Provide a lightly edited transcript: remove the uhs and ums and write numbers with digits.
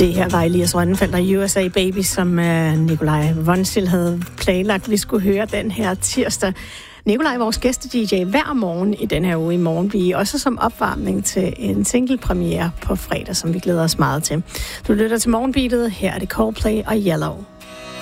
Det her var Elias Rønnefeldt og USA Baby, som Nikolaj Vonsil havde planlagt, vi skulle høre den her tirsdag. Nikolaj er vores gæste-DJ hver morgen i den her uge i Morgenbi, også som opvarmning til en single-premiere på fredag, som vi glæder os meget til. Du lytter til Morgenbeatet, her er det Coldplay og Yellow.